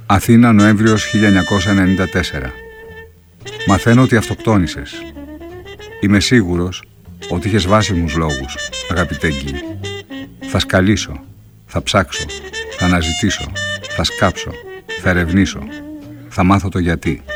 Αθήνα, Νοέμβριος 1994. Μαθαίνω ότι αυτοκτόνησες. Είμαι σίγουρος ότι είχες βάσιμους λόγους, αγαπητέ Γκί. Θα σκαλίσω, θα ψάξω, θα αναζητήσω, θα σκάψω, θα ερευνήσω, θα μάθω το γιατί.